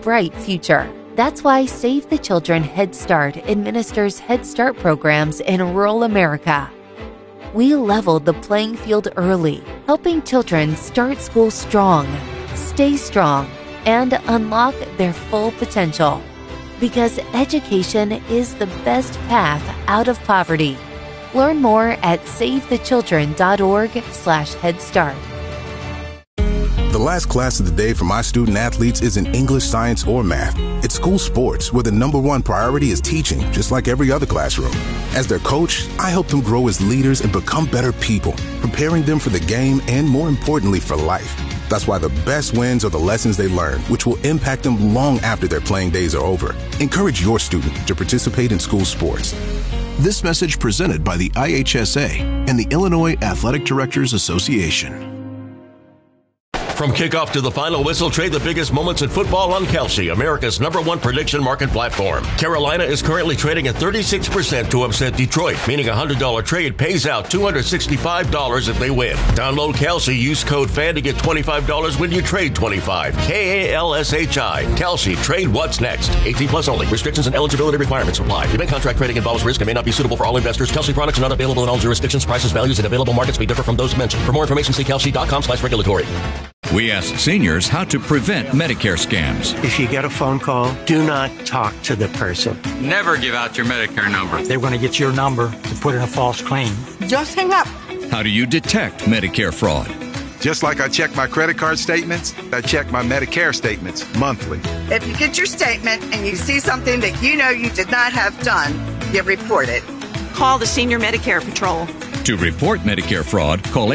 bright future. That's why Save the Children Head Start administers Head Start programs in rural America. We leveled the playing field early, helping children start school strong, stay strong, and unlock their full potential. Because education is the best path out of poverty. Learn more at savethechildren.org/Head Start. The last class of the day for my student athletes isn't English, science, or math. It's school sports, where the number one priority is teaching, just like every other classroom. As their coach, I help them grow as leaders and become better people, preparing them for the game and, more importantly, for life. That's why the best wins are the lessons they learn, which will impact them long after their playing days are over. Encourage your student to participate in school sports. This message presented by the IHSA and the Illinois Athletic Directors Association. From kickoff to the final whistle, trade the biggest moments in football on Kalshi, America's #1 prediction market platform. Carolina is currently trading at 36% to upset Detroit, meaning a $100 trade pays out $265 if they win. Download Kalshi, use code FAN to get $25 when you trade $25. KALSHI. Kalshi, trade what's next. 18 plus only. Restrictions and eligibility requirements apply. Event contract trading involves risk and may not be suitable for all investors. Kalshi products are not available in all jurisdictions. Prices, values, and available markets may differ from those mentioned. For more information, see kalshi.com/regulatory. We asked seniors how to prevent Medicare scams. If you get a phone call, do not talk to the person. Never give out your Medicare number. They're going to get your number to put in a false claim. Just hang up. How do you detect Medicare fraud? Just like I check my credit card statements, I check my Medicare statements monthly. If you get your statement and you see something that you know you did not have done, you report it. Call the Senior Medicare Patrol. To report Medicare fraud, call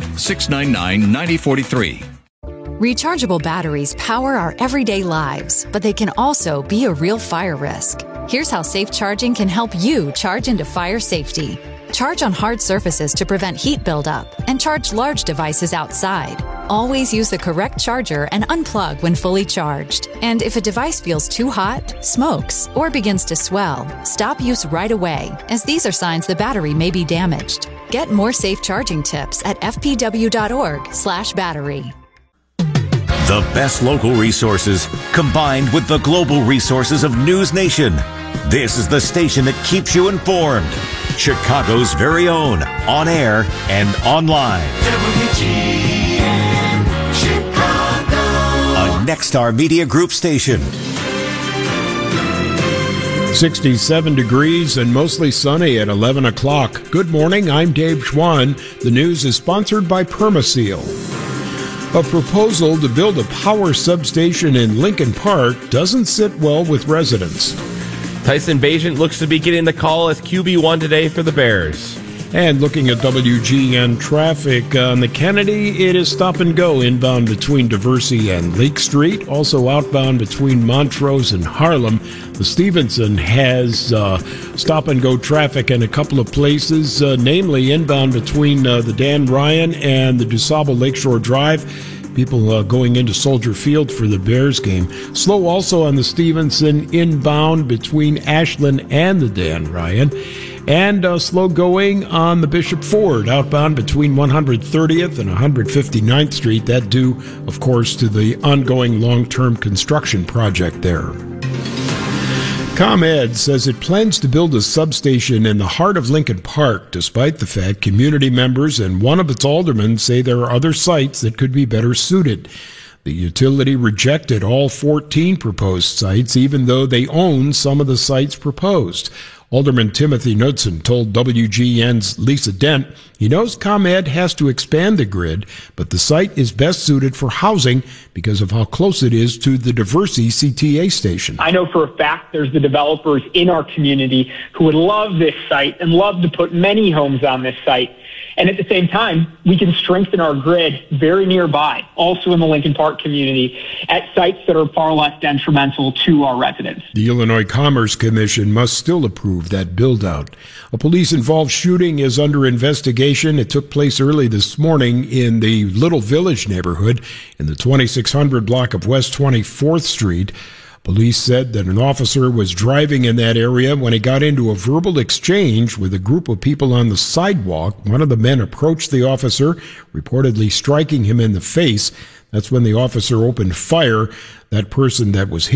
800-699-9043. Rechargeable batteries power our everyday lives, but they can also be a real fire risk. Here's how safe charging can help you charge into fire safety. Charge on hard surfaces to prevent heat buildup, and charge large devices outside. Always use the correct charger and unplug when fully charged. And if a device feels too hot, smokes, or begins to swell, stop use right away, as these are signs the battery may be damaged. Get more safe charging tips at fpw.org/battery. The best local resources combined with the global resources of News Nation. This is the station that keeps you informed. Chicago's very own, on air and online. WGN Chicago. A Nexstar Media Group station. 67 degrees and mostly sunny at 11 o'clock. Good morning, I'm Dave Schwann. The news is sponsored by Permaseal. A proposal to build a power substation in Lincoln Park doesn't sit well with residents. Tyson Bagent looks to be getting the call as QB1 today for the Bears. And looking at WGN traffic on the Kennedy, it is stop and go inbound between Diversey and Lake Street. Also outbound between Montrose and Harlem. The Stevenson has stop and go traffic in a couple of places, namely inbound between the Dan Ryan and the DuSable Lakeshore Drive. People going into Soldier Field for the Bears game. Slow also on the Stevenson inbound between Ashland and the Dan Ryan. And slow going on the Bishop Ford outbound between 130th and 159th Street. That due, of course, to the ongoing long-term construction project there. ComEd says it plans to build a substation in the heart of Lincoln Park, despite the fact community members and one of its aldermen say there are other sites that could be better suited. The utility rejected all 14 proposed sites, even though they own some of the sites proposed. Alderman Timothy Knudsen told WGN's Lisa Dent he knows ComEd has to expand the grid, but the site is best suited for housing because of how close it is to the Diversey CTA station. I know for a fact there's the developers in our community who would love this site and love to put many homes on this site. And at the same time, we can strengthen our grid very nearby, also in the Lincoln Park community, at sites that are far less detrimental to our residents. The Illinois Commerce Commission must still approve that build-out. A police-involved shooting is under investigation. It took place early this morning in the Little Village neighborhood in the 2600 block of West 24th Street. Police said that an officer was driving in that area when he got into a verbal exchange with a group of people on the sidewalk. One of the men approached the officer, reportedly striking him in the face. That's when the officer opened fire. That person that was hit